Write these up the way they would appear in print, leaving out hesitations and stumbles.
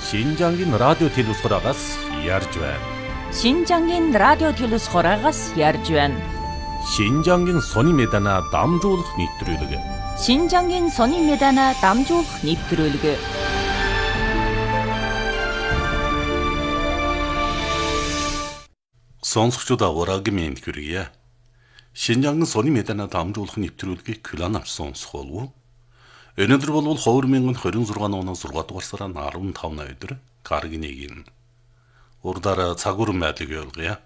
신장인 라디오 телевизорагаас ярьж байна. Шинжангийн радио телевизорагаас ярьж байна. 신장인 сони медана дамжуулах нэвтрүүлэг. Шинжангийн сони медана дамжуулах нэвтрүүлэг. Сонсогчдод урагийн мэнд хүргье. Шинжангийн сони медана дамжуулах нэвтрүүлгийг Клан авсан сонсох болов. Өнөөдөр бол 2026 оны 6 дугаар сарын 15-ны өдөр Каргинегийн урдаараа цагуурн байдлыг ойлгоё.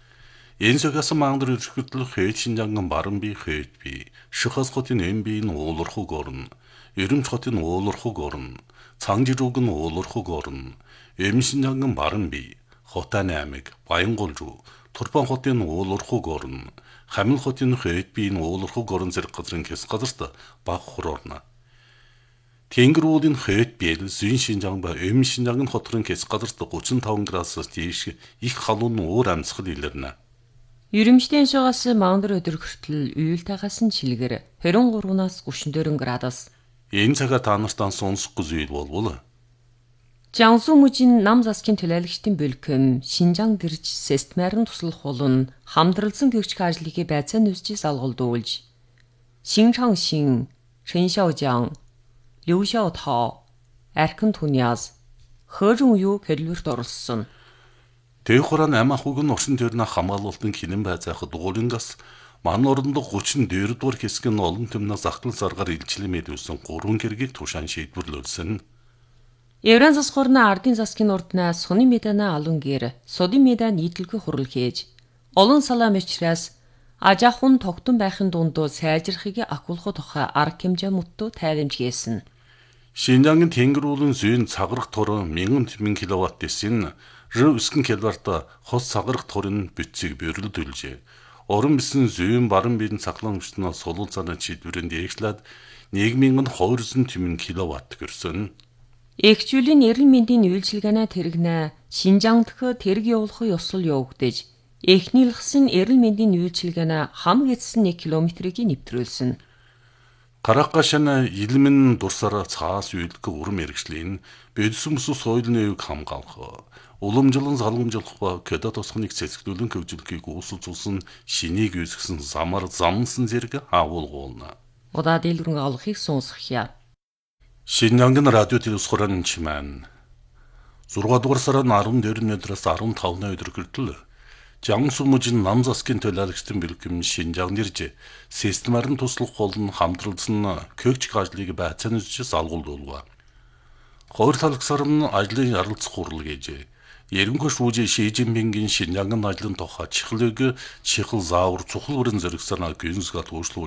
Энэ цагаас мангар өрхөдөл хөөд Шинжанган баран би хөөд би Шихас хотын эмбийн уулархуг орн, Ерөмч хотын уулархуг орн, Цангжирууг нь уулархуг орн, Шинжанган баран би Хотан аймаг Баянгол, Турпан хотын уулархуг орн, Хамил хотын хөөд биийн уулархуг орн зэрэг газрын хэс газарт баг хур орно. Тэнгэрүүдийн хөөд биел Зүйн Шинжаан ба Шинжаангын хотын хэс газарт 35 градусаас дээш их халуун уур амьсгал илэрнэ. Ерөмчдийн шугаас мангар өдөр хүртэл уйлтайгаас нь чилгэр 23-наас 34 градус. Энэ цагаа та нартаа сонсохгүй зүйл болвол Жансу мужийн нам засгийн төлөөлөгчдийн бөлгөм Шинжаан дэрж Сестмарын туслах болон хамтралсан гэгч ажлыг байцаан нүсчи салгалдуулж Шинчангшин, Шэншаожан, Лүшаотоо, Аркан Туниас хөрөн юу хэлбэрт оролцсон. Тэхуран амахуг нь орчин төрнө хамгаалалтын хинэн байцаах дугуулингаас ман орондоо 34 дугаар хэсгийн олон түмнээс захтал заргаар илчлэмэд өссөн 3 гэргийг тушаан шийдвэрлүүлсэн. Евран засхорна ардын засгийн урднаа сони медана алун гэр соди меда нийтлэг хурал хийж олон салаа мэчрээс ажахун тогтун байхын дундуу сайжрахыг акулхо тухай арга хэмжээ мөттөө тайрамж гээсэн. Шинжаангийн тэнгэрүүлэн зүйн цаграх тур 1000 кВт дэсин Рүскэн килварта хос цаграх турын бүтцийг бөрлөдүүлжээ. Орон бисэн зүйн баран биен цахлан өмчнөө сулуул цаана чидвэрэнд ээжлээд 1200 кВт гэрсэн. Эгчүүлийн эрүүл мэндийн үйлчилгээнэ тэрэгнэ Шинжаангдх тэрэг явуулах ёслол явагдаж эхнийлгсэн эрүүл мэндийн үйлчилгээнэ хам гиссэн 1 км-ийг нэвтрүүлсэн. Каракашана илмэн дурсараа цаас үйлдэх урам мэрэгжлийн бэдсэн бүс соёлны үеийг хамгаалах, уламжлан залгамжлах ба кеда тосхоныг цэцгэлүүлэн хөгжүүлэхийг уусалцуулсан шинийг үүсгэсэн замар замсан зэрэг агуулгуулна. Удаа дэлгэрэн олохыг сонсохъя. Шинжаангийн радио телевизорын чимэн 6 дугаар сарын 14-өөс 15-ны өдөр хүртэл Жансу мужийн нам засгийн төлөөлөгчдийн бэлгэм Шинжаан дэрж Сестмарын туслах болон хамтралсан көгч ажлыг байцаан үзэж салгуулдуулва. Хоёр талгсарн ажлын ярилцах хурал гэжээ. Ерөнхий шүүжээ Ши Жинпингийн Шинжаангын ажлын тухай чихлэг чихэл заавар цухал бүрэн зэрэг санаа гүнсгал